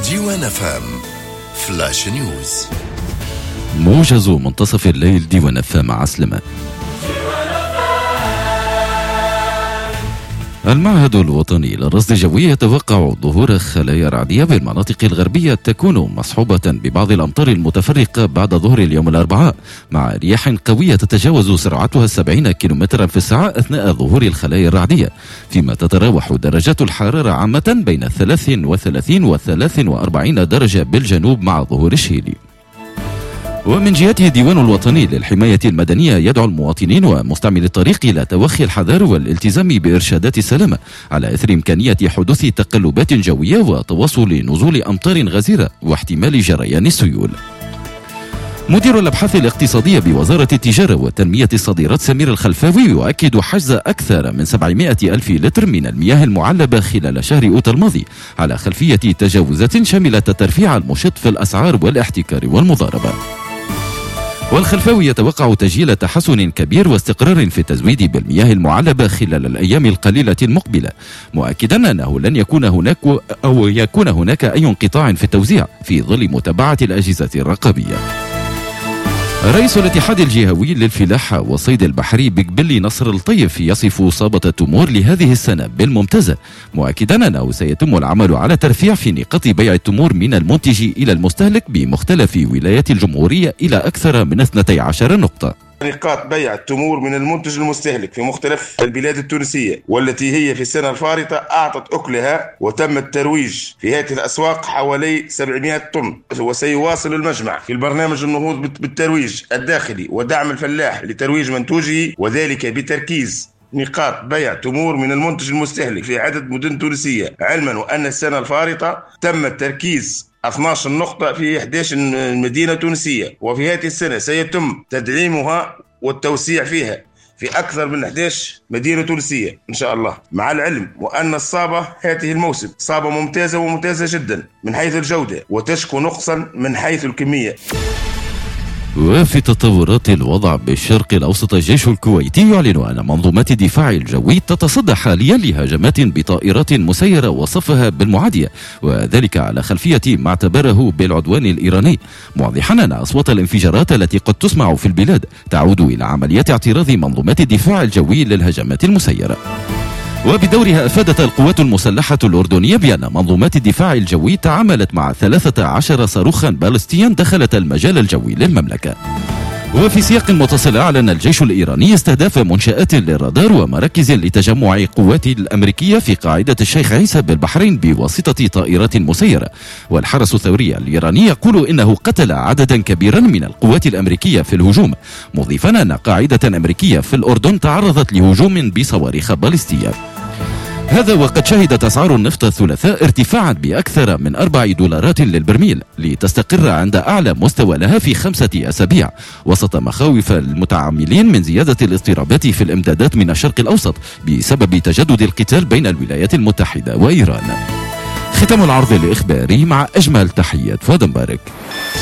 ديوان FM فلاش نيوز. موجز منتصف الليل ديوان FM مع عسلمة. المعهد الوطني للرصد الجوي يتوقع ظهور خلايا رعدية بالمناطق الغربية تكون مصحوبة ببعض الأمطار المتفرقة بعد ظهر اليوم الأربعاء، مع رياح قوية تتجاوز سرعتها 70 كم في الساعة أثناء ظهور الخلايا الرعدية، فيما تتراوح درجات الحرارة عامة بين 33 و 43 درجة بالجنوب مع ظهور الشيلي. ومن جهته الديوان الوطني للحماية المدنية يدعو المواطنين ومستعملي الطريق إلى توخي الحذر والالتزام بإرشادات السلامة على إثر إمكانية حدوث تقلبات جوية وتواصل نزول أمطار غزيرة واحتمال جريان السيول. مدير الأبحاث الاقتصادية بوزارة التجارة وتنمية الصادرات سمير الخلفاوي يؤكد حجز أكثر من 700 ألف لتر من المياه المعلبة خلال شهر أوت الماضي على خلفية تجاوزات شملت الترفيع المشط في الأسعار والاحتكار والمضاربة. والخلفاوي يتوقع تسجيل تحسن كبير واستقرار في التزويد بالمياه المعلبة خلال الأيام القليلة المقبلة، مؤكدا أنه لن يكون هناك أي انقطاع في التوزيع في ظل متابعة الأجهزة الرقابية. رئيس الاتحاد الجهوي للفلاحة والصيد البحري بقبلي نصر الطيف يصف إصابة التمور لهذه السنة بالممتازة، مؤكدا أنه سيتم العمل على ترفيع في نقاط بيع التمور من المنتج إلى المستهلك بمختلف ولايات الجمهورية إلى أكثر من 12 نقطة. نقاط بيع التمور من المنتج المستهلك في مختلف البلاد التونسية، والتي هي في السنة الفارطة أعطت أكلها وتم الترويج في هذه الأسواق حوالي 700 طن. وسيواصل المجمع في البرنامج النهوض بالترويج الداخلي ودعم الفلاح لترويج منتوجه، وذلك بتركيز نقاط بيع تمور من المنتج المستهلك في عدد مدن تونسية، علما وأن السنة الفارطة تم التركيز 12 نقطة في 11 مدينة تونسية، وفي هذه السنة سيتم تدعيمها والتوسيع فيها في أكثر من 11 مدينة تونسية إن شاء الله، مع العلم وأن الصابة هذه الموسم صابة ممتازة وممتازة جدا من حيث الجودة وتشكو نقصا من حيث الكمية. وفي تطورات الوضع بالشرق الأوسط، الجيش الكويتي يعلن أن منظومات الدفاع الجوي تتصدى حاليا لهجمات بطائرات مسيرة وصفها بالمعادية، وذلك على خلفية ما اعتبره بالعدوان الإيراني، موضحا أن أصوات الانفجارات التي قد تسمع في البلاد تعود إلى عمليات اعتراض منظومات الدفاع الجوي للهجمات المسيرة. وبدورها أفادت القوات المسلحة الأردنية بأن منظومات الدفاع الجوي تعاملت مع 13 صاروخا بالستيا دخلت المجال الجوي للمملكة. وفي سياق متصل، أعلن الجيش الإيراني استهداف منشآت للرادار ومراكز لتجمع قوات الأمريكية في قاعدة الشيخ عيسى بالبحرين بواسطة طائرات مسيرة. والحرس الثوري الإيراني يقول إنه قتل عددا كبيرا من القوات الأمريكية في الهجوم، مضيفا أن قاعدة أمريكية في الأردن تعرضت لهجوم بصواريخ باليستية. هذا وقد شهدت أسعار النفط الثلاثاء ارتفاعا بأكثر من $4 للبرميل لتستقر عند أعلى مستوى لها في 5 أسابيع، وسط مخاوف المتعاملين من زيادة الاضطرابات في الإمدادات من الشرق الأوسط بسبب تجدد القتال بين الولايات المتحدة وإيران. ختام العرض الإخباري مع أجمل تحيات فؤاد مبارك.